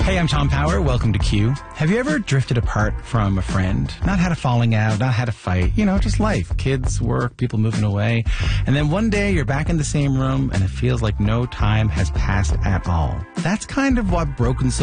Hey, I'm Tom Power. Welcome to Q. Have you ever drifted apart from a friend? Not had a falling out, not had a fight, just life. Kids, work, people moving away. And then one day you're back in the same room and it feels like no time has passed at all. That's kind of what Broken Soul